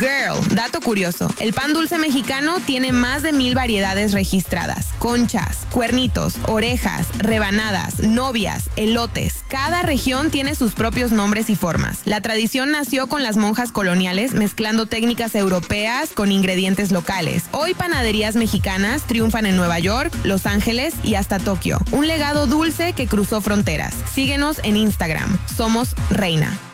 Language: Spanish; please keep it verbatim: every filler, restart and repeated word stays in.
Girl, dato curioso, el pan dulce mexicano tiene más de mil variedades registradas. Conchas, cuernitos, orejas, rebanadas, novias, elotes. Cada región tiene sus propios nombres y formas. La tradición nació con las monjas coloniales mezclando técnicas europeas con ingredientes locales. Hoy panaderías mexicanas triunfan en Nueva York, Los Ángeles y hasta Tokio. Un legado dulce que cruzó fronteras. Síguenos en Instagram. Somos Reina.